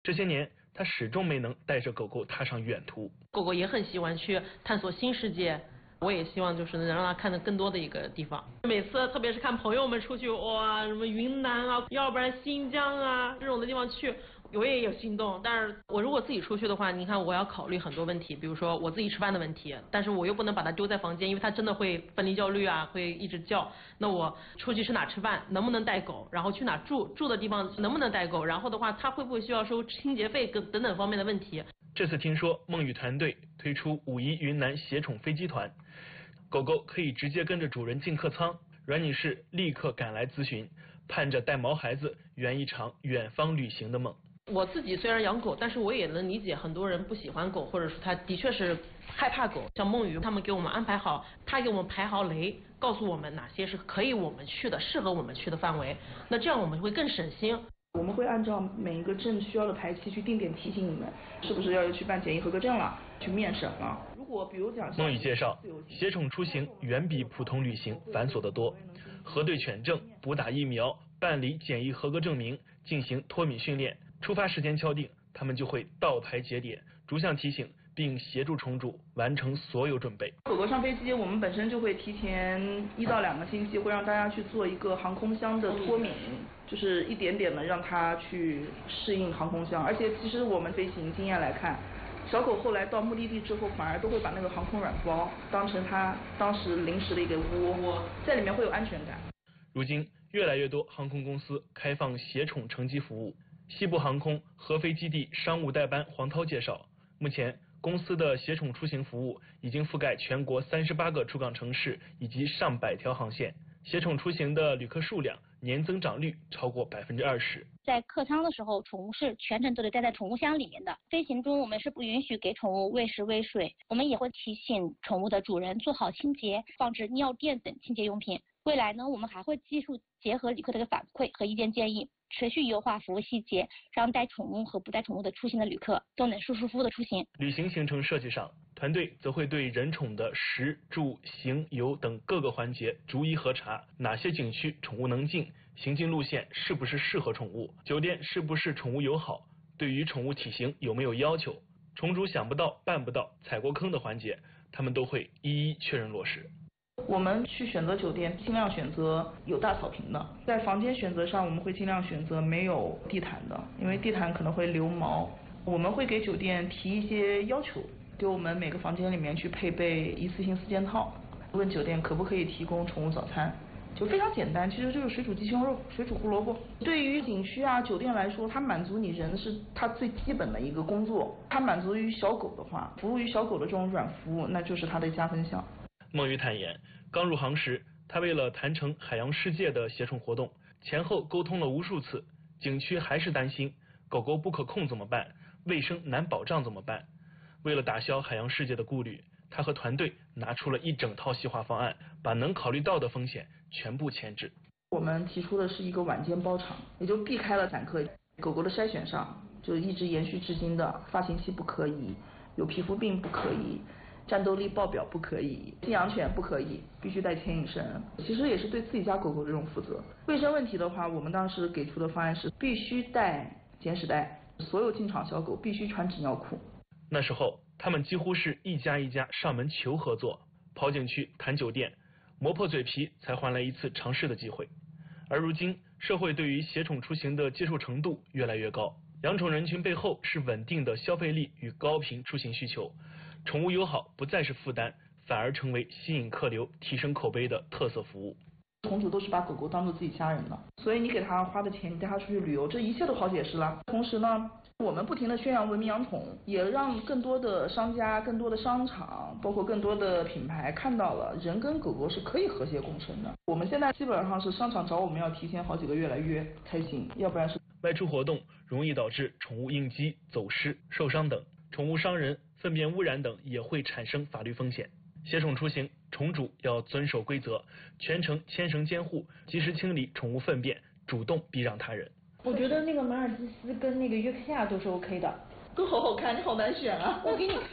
这些年，他始终没能带着狗狗踏上远途。 狗狗也很喜欢去探索新世界，我也希望就是能让它看到更多的一个地方。每次特别是看朋友们出去，哇，什么云南啊，要不然新疆啊这种的地方去，我也有心动。但是我如果自己出去的话，你看我要考虑很多问题，比如说我自己吃饭的问题，但是我又不能把它丢在房间，因为它真的会分离焦虑啊，会一直叫。那我出去吃哪吃饭，能不能带狗？然后去哪住的地方能不能带狗？然后的话，它会不会需要收清洁费等等方面的问题。 这次听说孟雨团队推出5·1云南携宠飞机团，狗狗可以直接跟着主人进客舱。阮女士立刻赶来咨询，盼着带毛孩子圆一场远方旅行的梦。 我自己虽然养狗，但是我也能理解很多人不喜欢狗，或者说他的确是害怕狗。像梦雨他们给我们安排好，他给我们排好雷，告诉我们哪些是可以我们去的、适合我们去的范围，那这样我们会更省心。 我们会按照每一个证需要的排期去定点提醒你们，是不是要去办检疫合格证了，去面审了。如果比如讲， 孟雨介绍，携宠出行远比普通旅行繁琐得多，核对犬证、补打疫苗、办理检疫合格证明、进行脱敏训练。出发时间敲定，他们就会到排节点，逐项提醒，并协助宠主完成所有准备。 狗狗上飞机，我们本身就会提前1到2个星期，会让大家去做一个航空箱的脱敏，就是一点点的让它去适应航空箱。而且其实我们飞行经验来看，小狗后来到目的地之后，反而都会把那个航空软包当成它当时临时的一个窝，在里面会有安全感。 如今，越来越多航空公司开放携宠乘机服务。西部航空合肥基地商务代班黄涛介绍，目前公司的携宠出行服务已经覆盖全国38个出港城市以及上百条航线，携宠出行的旅客数量年增长率超过20%。 在客舱的时候，宠物是全程都得待在宠物箱里面的。飞行中我们是不允许给宠物喂食喂水，我们也会提醒宠物的主人做好清洁，放置尿垫等清洁用品。未来呢，我们还会技术结合旅客的反馈和意见建议，持续优化服务细节，让带宠物和不带宠物的出行的旅客都能舒舒服服的出行。 旅行行程设计上，团队则会对人宠的食住行游等各个环节逐一核查，哪些景区宠物能进，行进路线是不是适合宠物，酒店是不是宠物友好，对于宠物体型有没有要求，宠主想不到办不到踩过坑的环节，他们都会一一确认落实。 我们去选择酒店，尽量选择有大草坪的。在房间选择上，我们会尽量选择没有地毯的，因为地毯可能会留毛。我们会给酒店提一些要求，给我们每个房间里面去配备一次性4件套。问酒店可不可以提供宠物早餐，就非常简单，其实就是水煮鸡胸肉、水煮胡萝卜。对于景区啊、酒店来说，它满足你人是它最基本的一个工作。它满足于小狗的话，服务于小狗的这种软服务，那就是它的加分项。 孟雨坦言，刚入行时，他为了谈成海洋世界的携宠活动，前后沟通了无数次，景区还是担心狗狗不可控怎么办，卫生难保障怎么办。为了打消海洋世界的顾虑，他和团队拿出了一整套细化方案，把能考虑到的风险全部前置。 我们提出的是一个晚间包场，也就避开了散客。狗狗的筛选上就一直延续至今的发情期不可以，有皮肤病不可以，战斗力爆表不可以，寄养犬不可以，必须带牵引绳。其实也是对自己家狗狗这种负责。卫生问题的话，我们当时给出的方案是必须带捡屎袋，所有进场小狗必须穿纸尿裤。 那时候他们几乎是一家一家上门求合作，跑景区谈酒店，磨破嘴皮才换来一次尝试的机会。而如今社会对于携宠出行的接受程度越来越高，养宠人群背后是稳定的消费力与高频出行需求，宠物友好不再是负担，反而成为吸引客流、提升口碑的特色服务。 宠主都是把狗狗当做自己家人的，所以你给他花的钱，你带他出去旅游，这一切都好解释了。同时呢，我们不停的宣扬文明养宠，也让更多的商家、更多的商场，包括更多的品牌看到了人跟狗狗是可以和谐共生的。我们现在基本上是商场找我们要提前好几个月来约才行，要不然是外出活动容易导致宠物应激、走失、受伤等，宠物伤人、粪便污染等也会产生法律风险。携宠出行，宠主要遵守规则，全程牵绳监护，及时清理宠物粪便，主动避让他人。 我觉得那个马尔济斯跟那个约克夏都是 OK 的， 都好好看，你好难选啊！ 我给你看。